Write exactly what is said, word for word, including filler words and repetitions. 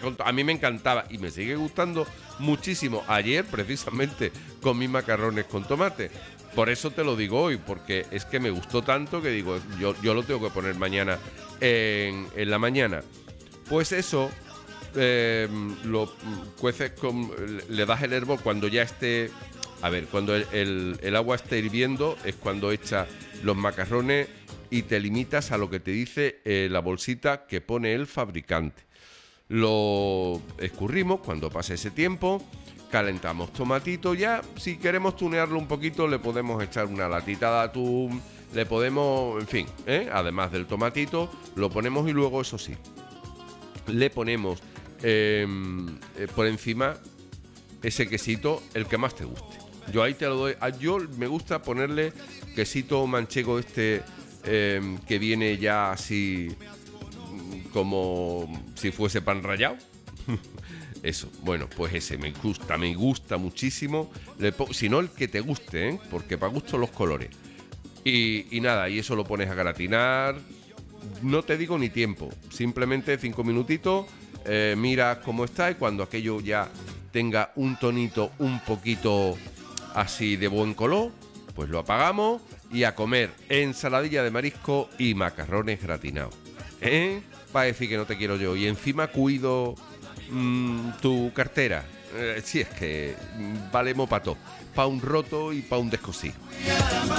con, a mí me encantaba y me sigue gustando muchísimo. Ayer, precisamente, comí macarrones con tomate. Por eso te lo digo hoy, porque es que me gustó tanto que digo, yo, yo lo tengo que poner mañana en, en la mañana. Pues eso, eh, lo cueces con, le das el hervor cuando ya esté, a ver, cuando el, el, el agua esté hirviendo es cuando echas los macarrones y te limitas a lo que te dice eh, la bolsita que pone el fabricante. Lo escurrimos cuando pase ese tiempo. Calentamos tomatito ya. Si queremos tunearlo un poquito, le podemos echar una latita de atún. Le podemos, en fin, ¿eh? Además del tomatito, lo ponemos y luego, eso sí, le ponemos eh, eh, por encima ese quesito, el que más te guste. Yo ahí te lo doy. Yo me gusta ponerle quesito manchego este eh, que viene ya así como si fuese pan rallado. Eso, bueno, pues ese me gusta, me gusta muchísimo. Le po- si no, el que te guste, ¿eh? Porque para gusto los colores. Y, y nada, y eso lo pones a gratinar. No te digo ni tiempo, simplemente cinco minutitos. Eh, miras cómo está y cuando aquello ya tenga un tonito un poquito así de buen color, pues lo apagamos y a comer ensaladilla de marisco y macarrones gratinados. ¿Eh? Para decir que no te quiero yo. Y encima cuido mmm, tu cartera. Eh, si es que valemos para todo. Para un roto y para un descosido.